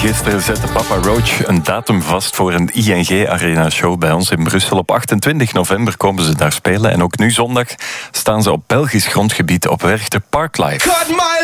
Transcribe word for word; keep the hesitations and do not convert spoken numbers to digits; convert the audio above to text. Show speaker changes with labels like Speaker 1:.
Speaker 1: Gisteren zette Papa Roach een datum vast voor een I N G Arena show bij ons in Brussel. Op achtentwintig november komen ze daar spelen. En ook nu zondag staan ze op Belgisch grondgebied op Werchter Parklife.